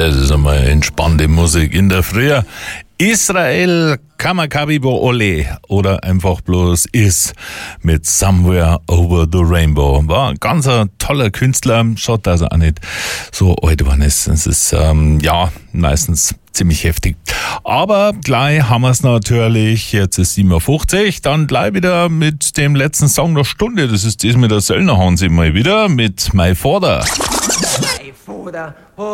Das ist einmal entspannte Musik in der Früh. Israel Kamakawiwo Ole oder einfach bloß Is mit Somewhere Over the Rainbow. War ein ganz toller Künstler. Schaut, dass er auch nicht so alt geworden ist. Es ist, meistens ziemlich heftig. Aber gleich haben wir es natürlich. Jetzt ist 7:50 Uhr. Dann gleich wieder mit dem letzten Song der Stunde. Das ist diesmal der Söllner Hansi mal wieder mit My Father. My father,